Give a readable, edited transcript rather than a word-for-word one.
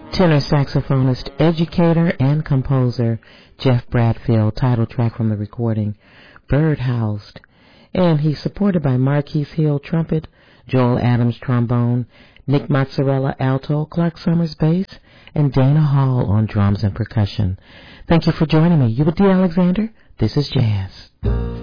Tenor saxophonist, educator, and composer Jeff Bradfield, title track from the recording, Birdhoused. And he's supported by Marquise Hill, trumpet, Joel Adams, trombone, Nick Mozzarella, alto, Clark Summers, bass, and Dana Hall on drums and percussion. Thank you for joining me. You with D. Alexander? This is Jazz.